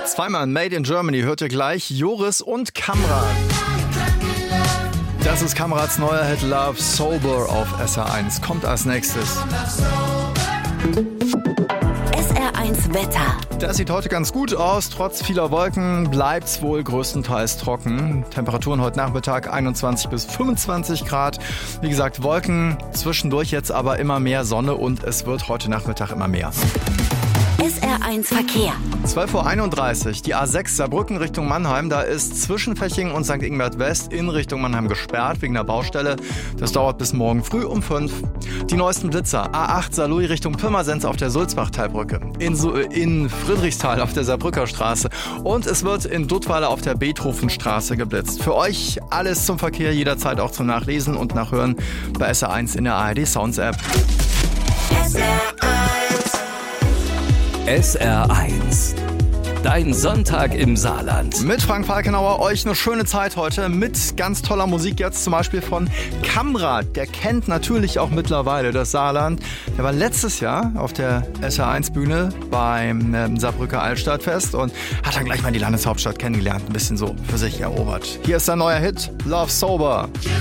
Zweimal Made in Germany hört ihr gleich. Joris und Kamrat. Das ist Kamrats neuer Hit Love Sober auf SR1. Kommt als nächstes. SR1 Wetter. Das sieht heute ganz gut aus. Trotz vieler Wolken bleibt's wohl größtenteils trocken. Temperaturen heute Nachmittag 21 bis 25 Grad. Wie gesagt, Wolken, zwischendurch jetzt aber immer mehr Sonne und es wird heute Nachmittag immer mehr. SR1 Verkehr. 12:31 Uhr, die A6 Saarbrücken Richtung Mannheim. Da ist zwischen Feching und St. Ingbert West in Richtung Mannheim gesperrt wegen der Baustelle. Das dauert bis morgen früh um 5. Die neuesten Blitzer. A8 Saarlouis Richtung Pirmasens auf der Sulzbach-Teilbrücke. In Friedrichsthal auf der Saarbrücker Straße. Und es wird in Duttweiler auf der Beethovenstraße geblitzt. Für euch alles zum Verkehr, jederzeit auch zum Nachlesen und Nachhören bei SR1 in der ARD Sounds App. SR1. Dein Sonntag im Saarland. Mit Frank Falkenauer euch eine schöne Zeit heute mit ganz toller Musik jetzt zum Beispiel von Kamrat. Der kennt natürlich auch mittlerweile das Saarland. Der war letztes Jahr auf der SR1 Bühne beim Saarbrücker Altstadtfest und hat dann gleich mal die Landeshauptstadt kennengelernt. Ein bisschen so für sich erobert. Hier ist sein neuer Hit Love Sober.